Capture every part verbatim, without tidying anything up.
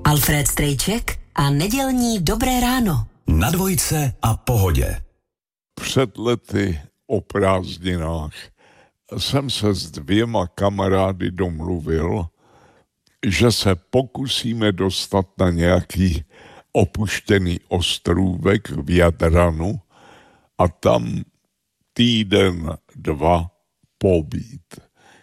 Alfred Strejček a nedělní Dobré ráno. Na Dvojce a Pohodě. Před lety o prázdninách jsem se s dvěma kamarády domluvil, že se pokusíme dostat na nějaký opuštěný ostrůvek v Jadranu a tam týden, dva pobít.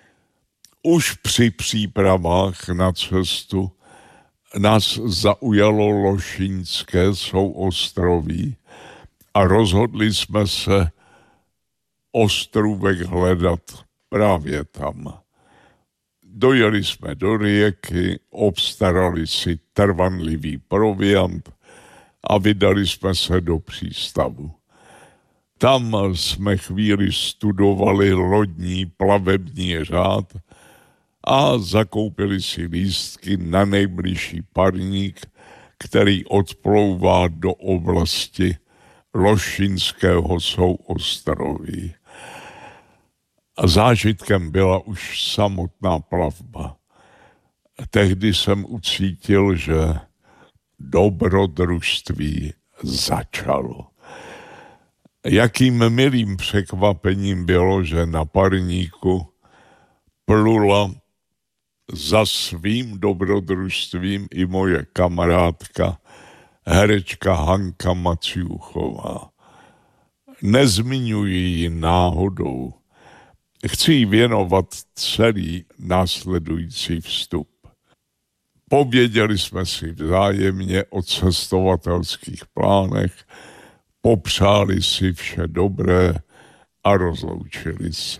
Už při přípravách na cestu nás zaujalo Lošinské souostroví a rozhodli jsme se ostrůvek hledat právě tam. Dojeli jsme do Rijeka, obstarali si trvanlivý proviant a vydali jsme se do přístavu. Tam jsme chvíli studovali lodní plavební řád a zakoupili si lístky na nejbližší parník, který odplouvá do oblasti Lošinského souostroví. A zážitkem byla už samotná plavba. Tehdy jsem ucítil, že dobrodružství začalo. Jakým milým překvapením bylo, že na parníku plula za svým dobrodružstvím i moje kamarádka, herečka Hanka Maciuchová. Nezmiňuji ji náhodou. Chci jí věnovat celý následující vstup. Pověděli jsme si vzájemně o cestovatelských plánech, popřáli si vše dobré a rozloučili se.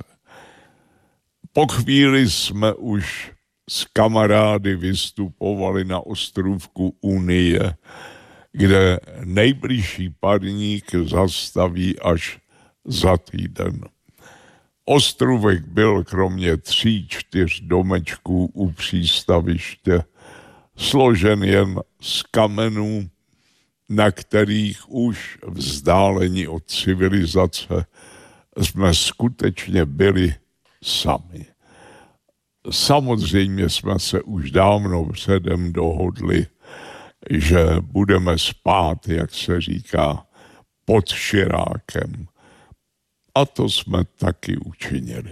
Po chvíli jsme už s kamarády vystupovali na ostrůvku Unie, kde nejbližší parník zastaví až za týden. Ostrůvek byl kromě tří, čtyř domečků u přístaviště složen jen z kamenů, na kterých už vzdáleni od civilizace jsme skutečně byli sami. Samozřejmě jsme se už dávno předem dohodli, že budeme spát, jak se říká, pod širákem. A to jsme taky učinili.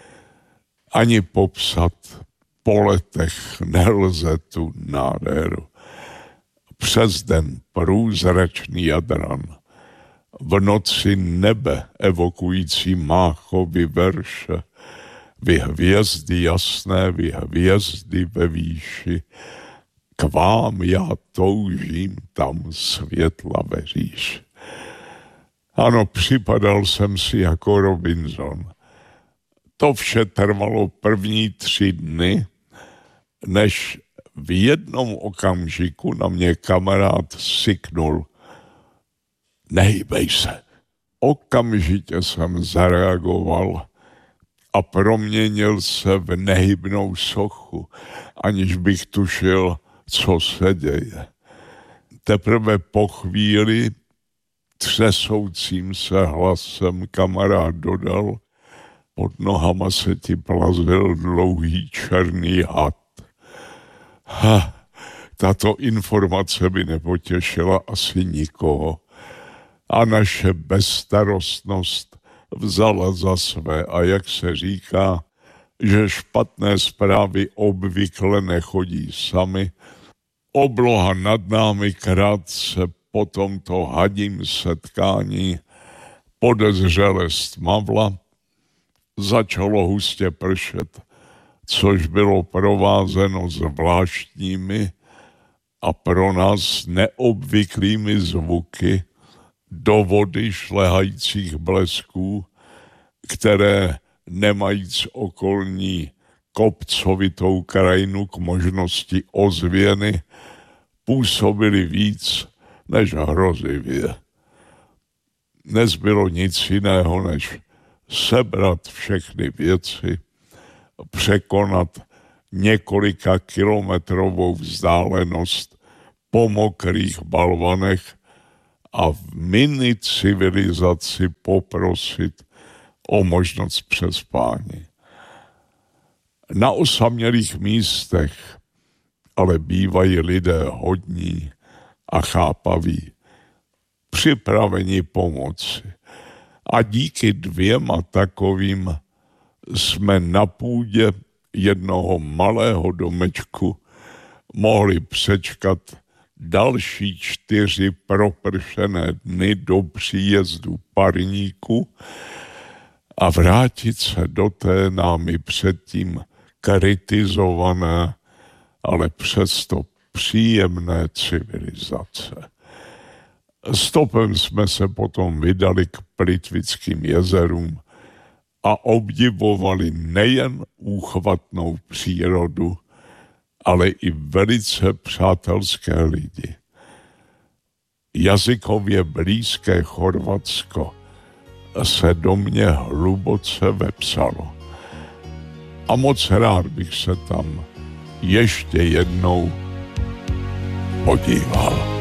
Ani popsat po letech nelze tu nádheru. Přes den průzračný Jadran, v noci nebe evokující Máchovy verše, vy hvězdy jasné, vy hvězdy ve výši, k vám já toužím, tam světla veříš. Ano, připadal jsem si jako Robinson. To vše trvalo první tři dny, než v jednom okamžiku na mě kamarád syknul. Nehýbej se. Okamžitě jsem zareagoval a proměnil se v nehybnou sochu, aniž bych tušil, co se děje. Teprve po chvíli třesoucím se hlasem kamarád dodal, pod nohama se ti plazil dlouhý černý had. Ha, tato informace by nepotěšila asi nikoho a naše bezstarostnost vzala za své a jak se říká, že špatné zprávy obvykle nechodí sami, obloha nad námi krátce po tomto hadím setkání podezřele stmavla, začalo hustě pršet, což bylo provázeno zvláštními a pro nás neobvyklými zvuky do vody šlehajících blesků, které nemajíc okolní kopcovitou krajinu k možnosti ozvěny, působily víc než hrozivě. Nezbylo nic jiného, než sebrat všechny věci, překonat několika kilometrovou vzdálenost po mokrých balvanech a v mini civilizaci poprosit o možnost přespání. Na osamělých místech ale bývají lidé hodní a chápaví, připraveni pomoci. A díky dvěma takovým jsme na půdě jednoho malého domečku mohli přečkat další čtyři propršené dny do příjezdu parníku a vrátit se do té námi předtím kritizované, ale přesto příjemné civilizace. Stopem jsme se potom vydali k Plitvickým jezerům a obdivovali nejen úchvatnou přírodu, ale i velice přátelské lidi. Jazykově blízké Chorvatsko se do mě hluboce vepsalo. A moc rád bych se tam ještě jednou podíval.